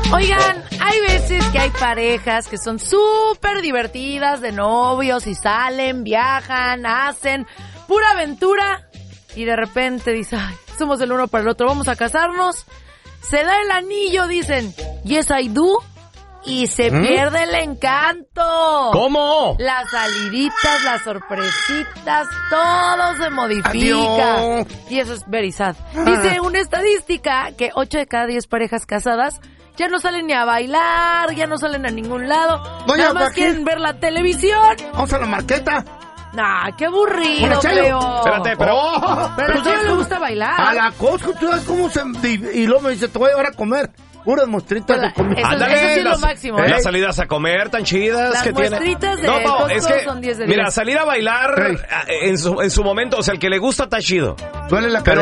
Oigan, hay veces que hay parejas que son súper divertidas de novios y salen, viajan, hacen pura aventura y de repente dicen, ay, somos el uno para el otro, vamos a casarnos. Se da el anillo, dicen, yes I do, y se pierde el encanto. ¿Cómo? Las saliditas, las sorpresitas, todo se modifica. Adiós. Y eso es very sad. Dice una estadística que 8 de cada 10 parejas casadas ya no salen ni a bailar, ya no salen a ningún lado. Doña, Nada más ¿para qué? quieren ver la televisión. Vamos a la marqueta. Nah, qué aburrido, Bueno, Chayo. Leo. Espérate, pero... Pero a Chayo le gusta bailar. A la Costco, tú sabes cómo se... Y luego me dice, te voy a llevar a comer. Puras mostritas de comida. Eso sí es lo máximo, ¿eh? Las salidas a comer tan chidas Las que tiene. muestritas de No, Pau, Costco son 10 de 10. Mira, salir a bailar en su momento, o sea, el que le gusta está chido. Duele la Pero